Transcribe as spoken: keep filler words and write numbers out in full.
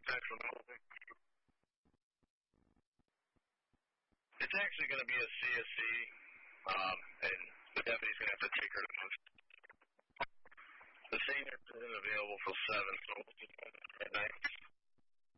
Central Norfolk. It's actually going to be a C S C, um, and the deputy's going to have to take her to most. The senior isn't available till seven, so we'll just go at night.